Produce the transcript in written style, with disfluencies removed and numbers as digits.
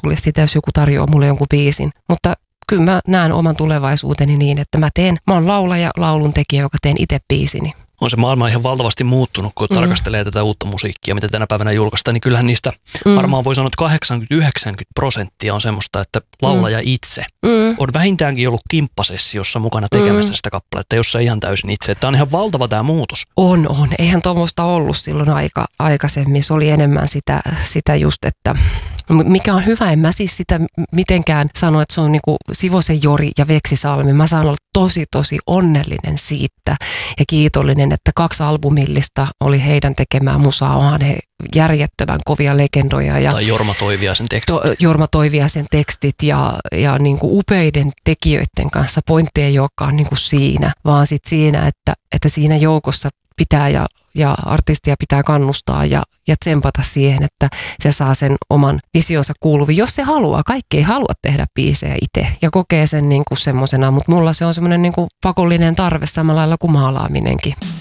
sulle sitä, jos joku tarjoaa mulle jonkun biisin. Mutta kyllä mä näen oman tulevaisuuteni niin, että mä oon laulaja, lauluntekijä, joka teen itse biisini. On se maailma ihan valtavasti muuttunut, kun tarkastelee tätä uutta musiikkia, mitä tänä päivänä julkaistaan, niin kyllähän niistä varmaan voi sanoa, että 80-90% on semmoista, että laulaja itse on vähintäänkin ollut kimppasessiossa mukana tekemässä sitä kappaletta, jos se ihan täysin itse. Tämä on ihan valtava tämä muutos. On. Eihän tuommoista ollut silloin aikaisemmin. Se oli enemmän sitä just, että mikä on hyvä, en mä siis sitä mitenkään sano, että se on niinku Sivosen Jori ja Veksi Salmi. Mä saan olla tosi onnellinen siitä ja kiitollinen, että 2 albumillista oli heidän tekemää musaa. Onhan he järjettömän kovia legendoja. Tai Jorma Toiviaisen tekstit. Jorma Toiviaisen tekstit ja niinku upeiden tekijöiden kanssa. Pointti ei olekaan niinku siinä, vaan sit siinä, että siinä joukossa pitää ja artistia pitää kannustaa ja tsempata siihen, että se saa sen oman visionsa kuuluviin, jos se haluaa. Kaikki ei halua tehdä biisejä itse ja kokee sen niinku semmosena, mutta mulla se on semmoinen niinku pakollinen tarve samalla lailla kuin maalaaminenkin.